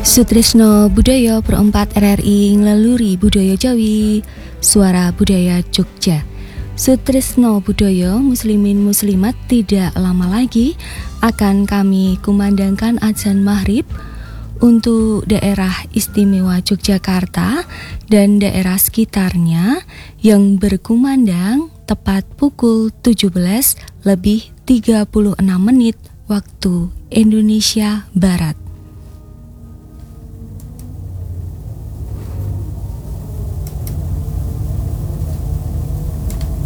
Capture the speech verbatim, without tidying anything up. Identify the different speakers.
Speaker 1: Sutrisno Budaya Perempat R R I Ngeleluri Budaya Jawi Suara Budaya Jogja. Sutrisno Budaya Muslimin Muslimat tidak lama lagi akan kami kumandangkan azan maghrib untuk daerah istimewa Yogyakarta dan daerah sekitarnya yang berkumandang tepat pukul tujuh belas lebih tiga puluh enam menit waktu Indonesia Barat.